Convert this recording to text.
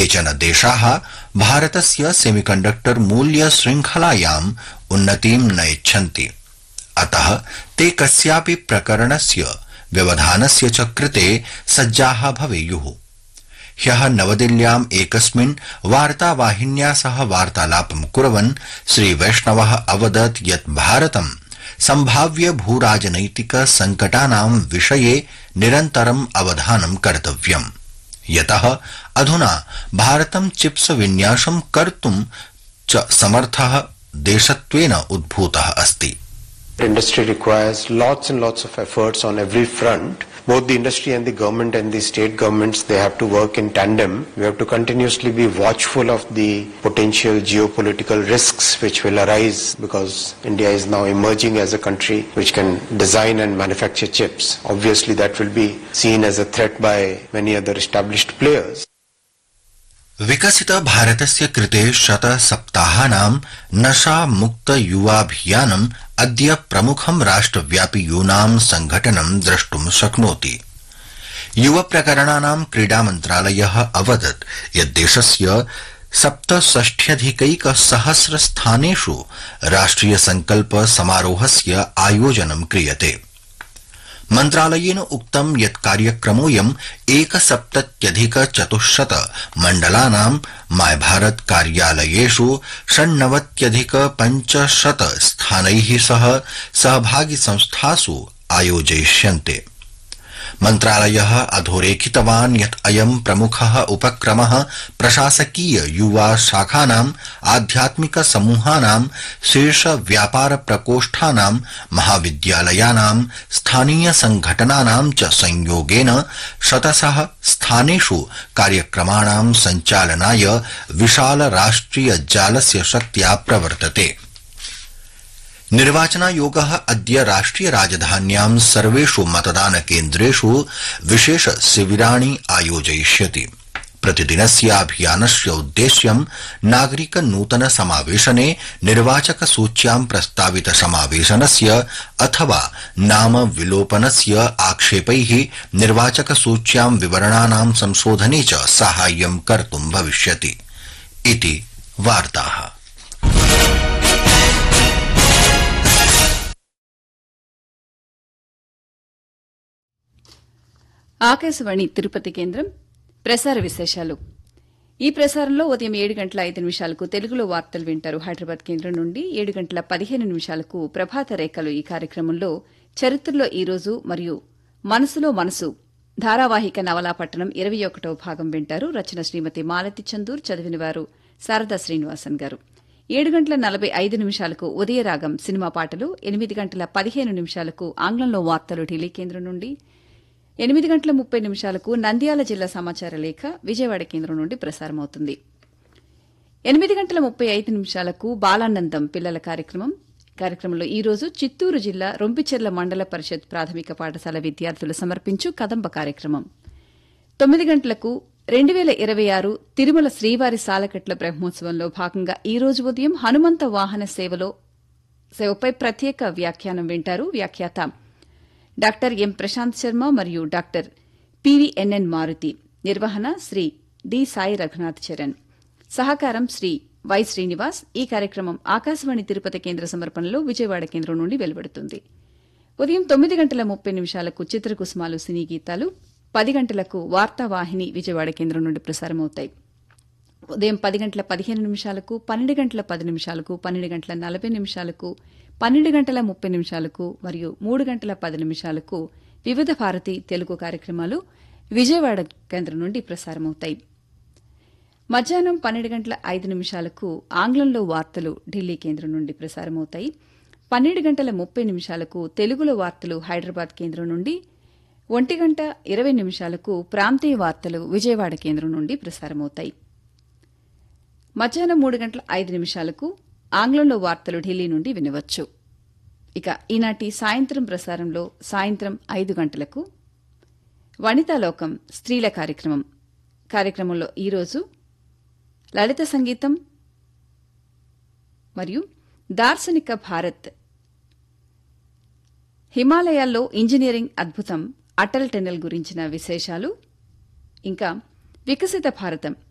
केचन देशाः भारतस्य सेमीकण्डक्टर मूल्य श्रृंखलायाम् उन्नतिं न इच्छन्ति, अतः ते कस्यापि प्रकरणस्य व्यवधानस्य च कृते सज्जाः भवेयुः। ह्यः नवदिल्ल्याम् एकस्मिन् वार्तावाहिन्या सह वार्तालापं कुर्वन् श्रीवैष्णवः अवदत् यत् भारतं सम्भाव्य भूराजनैतिक संकटानां विषये निरन्तरम् अवधानं कर्तव्यम्, यतः अधुना भारतं चिप्स विन्यासं कर्तुं च समर्थः देशत्वेन उद्भूतः अस्ति। Industry requires lots and lots of efforts on every front. Both the industry and the government and the state governments, they have to work in tandem. We have to continuously be watchful of the potential geopolitical risks which will arise because India is now emerging as a country which can design and manufacture chips. Obviously that will be seen as a threat by many other established players. विकसित भारतस्य कृते 100 सप्ताहानां नशा मुक्त युवाभियानम् अद्य प्रमुखं राष्ट्रव्यापि यूनां संघटनं द्रष्टुं शक्नोति। युव प्रकरणानां क्रीडा मन्त्रालयः अवदत् यत् देशस्य 67,100 स्थानेषु राष्ट्रिय संकल्प समारोहस्य आयोजनं क्रियते। मन्त्रालयेन उक्तं यत् कार्यक्रमोऽयं 1,70,400 मण्डलानां माय भारत कार्यालयेषु 96,500 स्थानैः सह सहभागि संस्थासु आयोजयिष्यन्ते। मन्त्रालयः अधोरेखितवान् यत् अयं प्रमुखः उपक्रमः प्रशासकीय युवा शाखानाम् आध्यात्मिक समूहानां शीर्ष व्यापार प्रकोष्ठानां महाविद्यालयानां स्थानीय संघटनानां च संयोगेन शतशः स्थानेषु कार्यक्रमाणां सञ्चालनाय विशाल राष्ट्रिय जालस्य शक्त्या प्रवर्तते। निर्वाचनायोगः अद्य राष्ट्रिय राजधान्यां सर्वेषु मतदान केन्द्रेषु विशेष शिबिराणि आयोजयिष्यति। प्रतिदिनस्य अभियानस्य उद्देश्यं नागरिक नूतन समावेशने निर्वाचक सूच्यां प्रस्तावित समावेशनस्य अथवा नाम विलोपनस्य आक्षेपैः निर्वाचक सूच्यां विवरणानां संशोधने च साहाय्यं कर्तुं भविष्यति इति वार्ताः। ఆకాశవాణి తిరుపతి కేంద్రం ప్రసార విశేషాలు. ఈ ప్రసారంలో ఉదయం 7:05 తెలుగులో వార్తలు వింటారు హైదరాబాద్ కేంద్రం నుండి. 7:15 ప్రభాత రేఖలు ఈ కార్యక్రమంలో చరిత్రలో ఈ రోజు మరియు మనసులో మనసు ధారావాహిక నవలా పట్టణం 21వ భాగం వింటారు. రచన శ్రీమతి మాలతి చందూర్, చదివినవారు శారదా శ్రీనివాసన్ గారు. 7:45 ఉదయరాగం సినిమా పాటలు, 8:15 ఆంగ్లంలో వార్తలు ఢిల్లీ కేంద్రం నుండి, 8:30 నంద్యాల జిల్లా సమాచార లేఖ విజయవాడ కేంద్రం నుండి ప్రసారమవుతుంది. 8:35 బాలానందం పిల్లల కార్యక్రమంలో ఈ రోజు చిత్తూరు జిల్లా రొంపిచెర్ల మండల పరిషత్ ప్రాథమిక పాఠశాల విద్యార్థులు సమర్పించు కదంబ కార్యక్రమం. 9 గంటలకు 2026 తిరుమల శ్రీవారి సాలకట్ల బ్రహ్మోత్సవంలో భాగంగా ఈ రోజు ఉదయం హనుమంత వాహన సేవపై ప్రత్యేక వ్యాఖ్యానం వింటారు. వ్యాఖ్యాత డాక్టర్ ఎం ప్రశాంత్ శర్మ మరియు డాక్టర్ పివిఎన్ఎన్ మారుతి. నిర్వహణ శ్రీ డి సాయి రఘునాథ్ చరణ్. సహకారం శ్రీ వై శ్రీనివాస్. ఈ కార్యక్రమం ఆకాశవాణి తిరుపతి కేంద్ర సమర్పణలో విజయవాడ కేంద్రం నుండి వెలువడుతుంది. ఉదయం 9:30 చిత్రకుసుమాలు సినీ గీతాలు, 10 గంటలకు వార్తావాహిని విజయవాడ కేంద్రం నుండి ప్రసారమవుతాయి. ఉదయం 10:15 12:10 12:40 12:30 మరియు 3:10 వివిధ భారతి తెలుగు కార్యక్రమాలు విజయవాడ కేంద్రం నుండి ప్రసారమవుతాయి. మధ్యాహ్నం 12:05 ఆంగ్లంలో వార్తలు ఢిల్లీ కేంద్రం నుండి ప్రసారమవుతాయి. 12:30 తెలుగులో వార్తలు హైదరాబాద్ కేంద్రం నుండి, 1:20 ప్రాంతీయ వార్తలు విజయవాడ కేంద్రం నుండి ప్రసారమవుతాయి. మధ్యాహ్నం 3:05 ఆంగ్లంలో వార్తలు ఢిల్లీ నుండి వినవచ్చు. ఇక ఈనాటి సాయంత్రం ప్రసారంలో సాయంత్రం 5 గంటలకు వనితాలోకం స్త్రీల కార్యక్రమంలో ఈరోజు లలిత సంగీతం మరియు దార్శనిక భారత్, హిమాలయాల్లో ఇంజనీరింగ్ అద్భుతం, అటల్ టెన్నెల్ గురించిన విశేషాలు, ఇంకా వికసిత భారతం